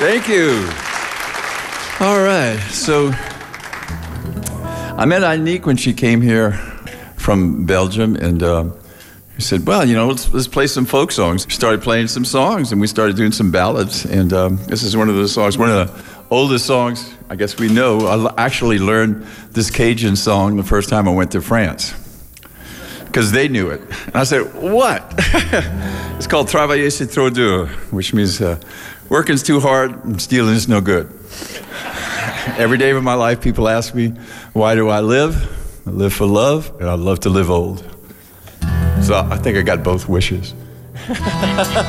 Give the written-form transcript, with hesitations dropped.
Thank you. All right, so I met Aniek when she came here from Belgium, and she said, well, let's play some folk songs. We started playing some songs, and we started doing some ballads, and this is one of the songs, one of the oldest songs I guess we know. I actually learned this Cajun song the first time I went to France, because they knew it. And I said, what? It's called Travailler c'est trop dur, which means working's too hard and stealing is no good. Every day of my life, people ask me, why do I live? I live for love, and I love to live old. So I think I got both wishes.